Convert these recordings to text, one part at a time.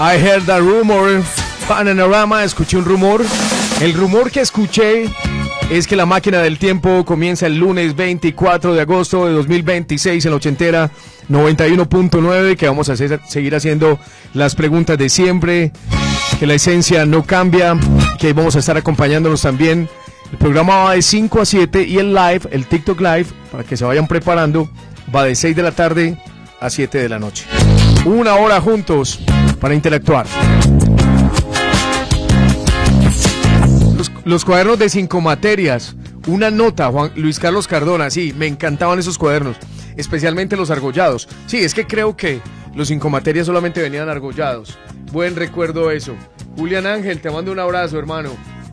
I heard a rumor. Panorama, escuché un rumor. El rumor que escuché es que la máquina del tiempo comienza el lunes 24 de agosto de 2026 en la ochentera 91.9, que vamos a seguir haciendo las preguntas de siempre, que la esencia no cambia, que vamos a estar acompañándonos también. El programa va de 5 a 7 y el live, el TikTok Live, para que se vayan preparando, va de 6 de la tarde a 7 de la noche. Una hora juntos para interactuar. Los cuadernos de 5 materias, una nota, Juan Luis Carlos Cardona, sí, me encantaban esos cuadernos, especialmente los argollados. Sí, es que creo que los 5 materias solamente venían argollados. Buen recuerdo eso. Julián Ángel, te mando un abrazo, hermano.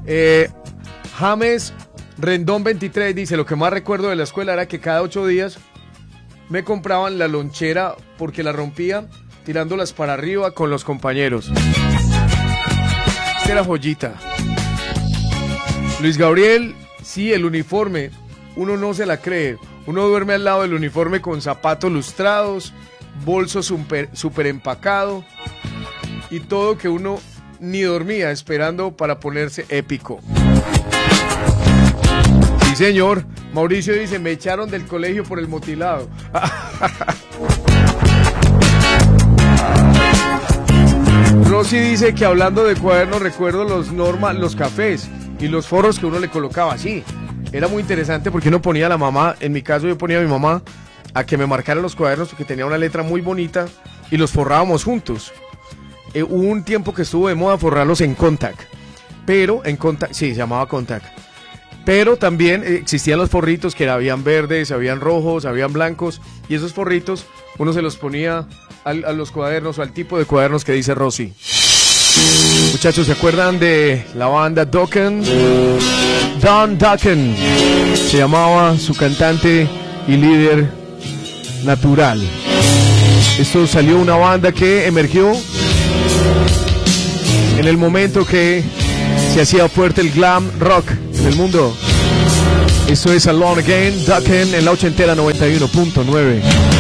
James Rendón 23 dice, lo que más recuerdo de la escuela era que cada 8 días me compraban la lonchera porque la rompía tirándolas para arriba con los compañeros. Esta era joyita. Luis Gabriel, sí, el uniforme, uno no se la cree. Uno duerme al lado del uniforme con zapatos lustrados, bolso super empacado y todo que uno ni dormía esperando para ponerse épico. Sí, señor. Mauricio dice, me echaron del colegio por el motilado. Rosy dice que hablando de cuadernos recuerdo los cafés y los forros que uno le colocaba así. Era muy interesante porque uno ponía a la mamá, en mi caso yo ponía a mi mamá a que me marcara los cuadernos porque tenía una letra muy bonita y los forrábamos juntos. Hubo un tiempo que estuvo de moda forrarlos en Contact, pero en Contact, sí, se llamaba Contact. Pero también existían los forritos que habían verdes, habían rojos, habían blancos, y esos forritos uno se los ponía a los cuadernos o al tipo de cuadernos que dice Rosy. Muchachos, ¿se acuerdan de la banda Dokken? Don Dokken se llamaba su cantante y líder natural. Esto salió una banda que emergió en el momento que se hacía fuerte el glam rock en el mundo. Esto es Alone Again, Dokken en la ochentera 91.9.